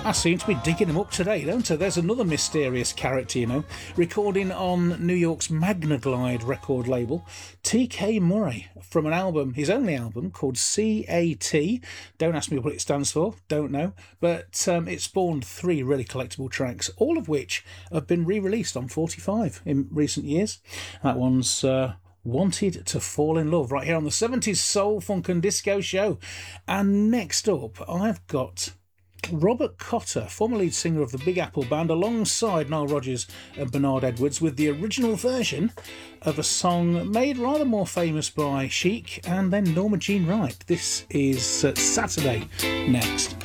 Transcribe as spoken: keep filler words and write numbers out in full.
I seem to be digging them up today, don't I? There's another mysterious character, you know, recording on New York's Magnaglide record label, T K Murray, from an album, his only album, called C A T. Don't ask me what it stands for, don't know. But um, it spawned three really collectible tracks, all of which have been re-released on forty-five in recent years. That one's Uh, Wanted to Fall in Love, right here on the seventies Soul, Funk and Disco Show. And next up, I've got Robert Cotter, former lead singer of the Big Apple Band, alongside Nile Rodgers and Bernard Edwards, with the original version of a song made rather more famous by Chic and then Norma Jean Wright. This is uh, Saturday next.